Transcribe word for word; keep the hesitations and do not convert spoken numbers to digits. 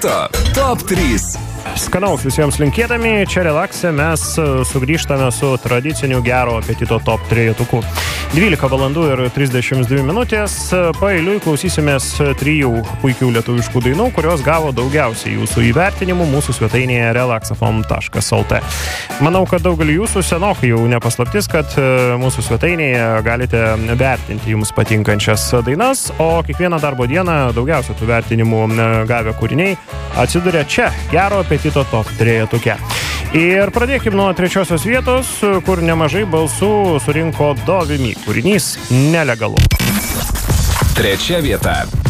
ryto top trys. Skanaus visiems linkėdami, čia Relaxe mes sugrįžtame su tradiciniu gero apetito top trejetuku. dvylika valandų ir trisdešimt dvi minutės. Paeiliui klausysimės trijų puikių lietuviškų dainų, kurios gavo daugiausiai jūsų įvertinimų mūsų svetainėje relaxafm taškas lt. Manau, kad daugelį jūsų senokai jau nepaslaptis, kad mūsų svetainėje galite vertinti jums patinkančias dainas, o kiekvieną darbo dieną daugiausia tų vertinimų gavę kūriniai atsiduria čia, gero apetito top trejetuke. Ir pradėkime nuo trečiosios vietos, kur nemažai balsų surinko Dovimi. Kūrinys Nelegalu. Trečia vieta.